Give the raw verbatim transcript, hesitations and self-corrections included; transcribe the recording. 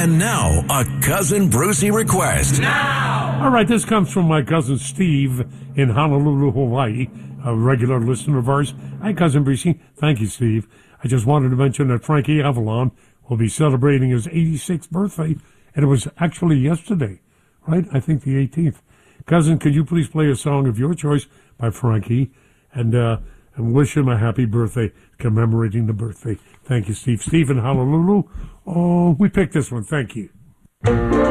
And now, a Cousin Brucey request. Now! All right, this comes from my cousin Steve in Honolulu, Hawaii, a regular listener of ours. Hi, Cousin Brucey. Thank you, Steve. I just wanted to mention that Frankie Avalon will be celebrating his eighty-sixth birthday, and it was actually yesterday, right? I think the eighteenth. Cousin, could you please play a song of your choice by Frankie, and uh, and wish him a happy birthday, commemorating the birthday. Thank you, Steve. Steve in Honolulu. Oh, we picked this one. Thank you.